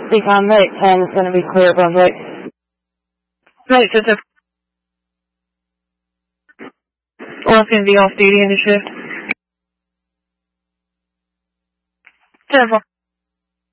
Speak on night time is going to be clear above right. Right, so it's going to be off duty in the shift. 10-4.